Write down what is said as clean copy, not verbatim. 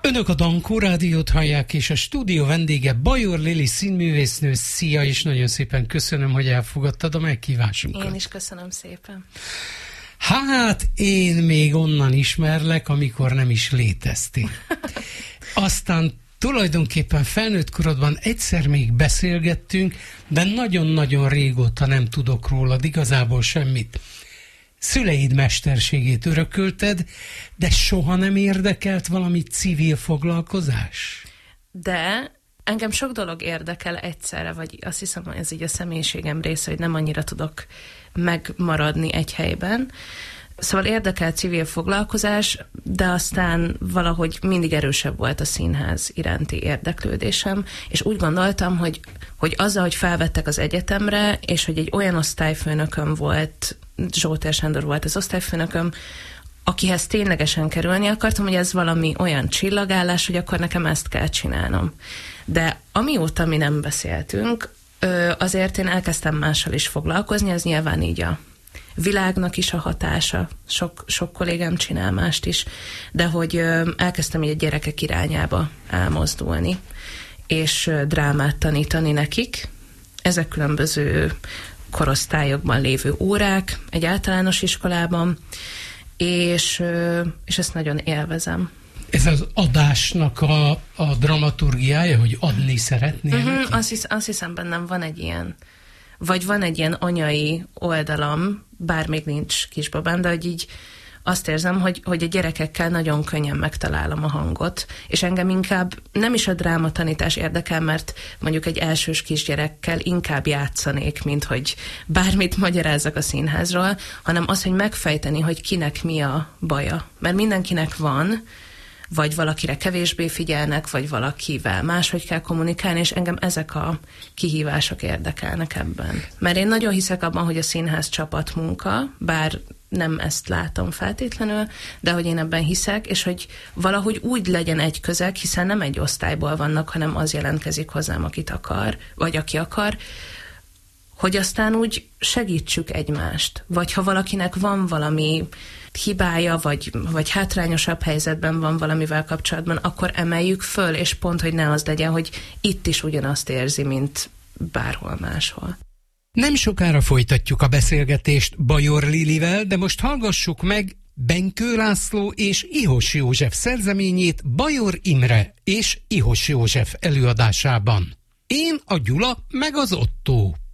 Önök a Dankó Rádiót hallják, és a stúdió vendége Bajor Lili színművésznő. Szia, és nagyon szépen köszönöm, hogy elfogadtad a meghívásunkat. Én is köszönöm szépen. Hát, én még onnan ismerlek, amikor nem is léteztél. Aztán tulajdonképpen felnőtt korodban egyszer még beszélgettünk, de nagyon-nagyon régóta nem tudok rólad igazából semmit. Szüleid mesterségét örökölted, de soha nem érdekelt valami civil foglalkozás? De engem sok dolog érdekel egyszerre, vagy azt hiszem, hogy ez így a személyiségem része, hogy nem annyira tudok megmaradni egy helyben. Szóval érdekel civil foglalkozás, de aztán valahogy mindig erősebb volt a színház iránti érdeklődésem, és úgy gondoltam, hogy azzal, hogy felvettek az egyetemre, és hogy egy olyan osztályfőnököm volt, Zsótér Sándor volt az osztályfőnököm, akihez ténylegesen kerülni akartam, hogy ez valami olyan csillagállás, hogy akkor nekem ezt kell csinálnom. De amióta mi nem beszéltünk, azért én elkezdtem mással is foglalkozni, ez nyilván így a világnak is a hatása, sok kollégám csinál mást is, de hogy elkezdtem így a gyerekek irányába elmozdulni, és drámát tanítani nekik. Ezek különböző korosztályokban lévő órák, egy általános iskolában, és ezt nagyon élvezem. Ez az adásnak a dramaturgiája, hogy adni szeretnél? Azt hiszem bennem van egy ilyen, vagy van egy ilyen anyai oldalam, bár még nincs kisbabám, de hogy így azt érzem, hogy a gyerekekkel nagyon könnyen megtalálom a hangot, és engem inkább nem is a drámatanítás érdekel, mert mondjuk egy elsős kisgyerekkel inkább játszanék, mint hogy bármit magyarázzak a színházról, hanem az, hogy megfejteni, hogy kinek mi a baja. Mert mindenkinek van, vagy valakire kevésbé figyelnek, vagy valakivel máshogy kell kommunikálni, és engem ezek a kihívások érdekelnek ebben. Mert én nagyon hiszek abban, hogy a színház csapatmunka, bár nem ezt látom feltétlenül, de hogy én ebben hiszek, és hogy valahogy úgy legyen egy közeg, hiszen nem egy osztályból vannak, hanem az jelentkezik hozzám, akit akar, vagy aki akar, hogy aztán úgy segítsük egymást. Vagy ha valakinek van valami hibája, vagy hátrányosabb helyzetben van valamivel kapcsolatban, akkor emeljük föl, és pont, hogy ne az legyen, hogy itt is ugyanazt érzi, mint bárhol máshol. Nem sokára folytatjuk a beszélgetést Bajor Lilivel, de most hallgassuk meg Benkő László és Ihos József szerzeményét Bajor Imre és Ihos József előadásában. Én a Gyula meg az Ottó.